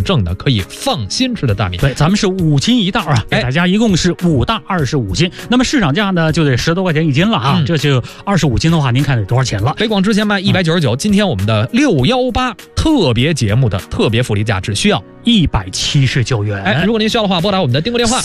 证的，可以放心吃的大米。 对，咱们是5斤一袋啊，给大家一共是5袋25斤。那么市场价呢，就得10多块钱一斤了啊，这就25斤的话，您看得多少钱了？ 北广之前卖199，今天我们的618特别节目的特别福利价只需要 179元。 如果您需要的话，拨打我们的订购电话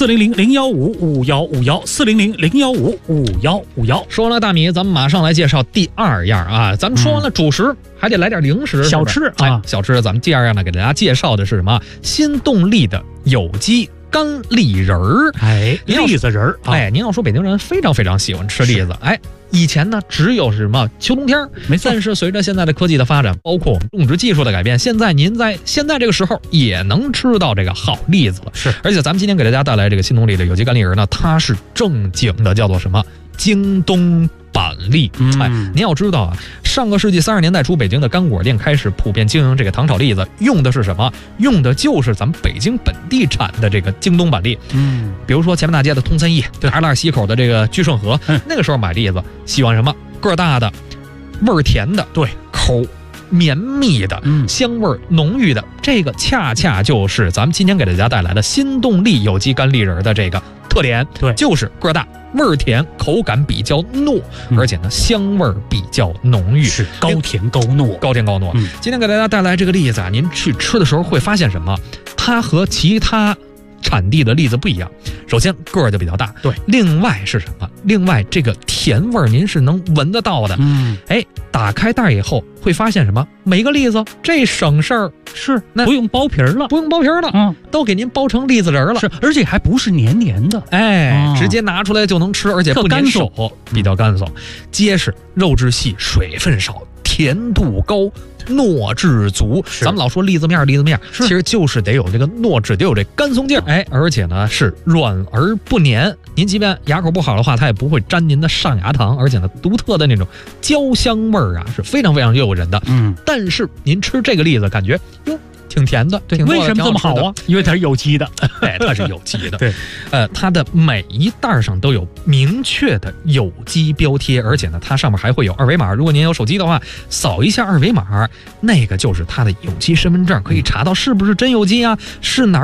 400-015-5151，400-015-5151。 说完了大米，咱们马上来介绍第2样啊。咱们说完了主食，还得来点零食小吃啊。 小吃，咱们第2样呢，给大家介绍的是什么？新动力的有机干栗仁儿。 栗子仁儿。 您要说北京人非常非常喜欢吃栗子，以前呢只有什么秋冬天， 没错。 但是随着现在的科技的发展，包括我们种植技术的改变，现在您在现在这个时候也能吃到这个好栗子了。 是， 而且咱们今天给大家带来这个新动力的有机干栗仁呢，它是正经的叫做什么？京东板栗。您要知道啊，上个世纪30年代初，北京的干果店开始普遍经营这个糖炒栗子，用的是什么？用的就是咱们北京本地产的这个京东板栗。比如说前门大街的通三义，2溪口的这个聚顺河，那个时候买栗子喜欢什么？个大的，味儿甜的， 对， 口绵密的，香味浓郁的，这个恰恰就是咱们今天给大家带来的新动力有机干栗仁的这个特点。 对， 就是个大，味儿甜，口感比较糯，而且呢香味比较浓郁， 是高甜高糯， 高甜高糯。今天给大家带来这个栗子啊，您去吃的时候会发现什么？它和其他产地的栗子不一样。首先个儿就比较大， 对。 另外是什么？另外这个甜味您是能闻得到的。打开袋以后会发现什么？每个栗子这省事儿， 是不用剥皮了， 都给您剥成栗子仁了。 是，而且还不是黏黏的， 直接拿出来就能吃，而且不粘手，比较干燥，结实，肉质细，水分少，甜度高，糯质足。咱们老说栗子面，其实就是得有这个糯质，得有这干松劲儿。而且呢是软而不黏，您即便牙口不好的话，它也不会粘您的上牙膛。而且呢，独特的那种焦香味儿啊，是非常非常诱人的。但是您吃这个栗子，感觉哟挺甜的，对， 为什么这么好啊？因为它是有机的， 它是有机的。 对， 它的每一袋上都有明确的有机标贴，而且呢，它上面还会有2维码。如果您有手机的话，扫一下2维码，那个就是它的有机身份证，可以查到是不是真有机啊，是哪儿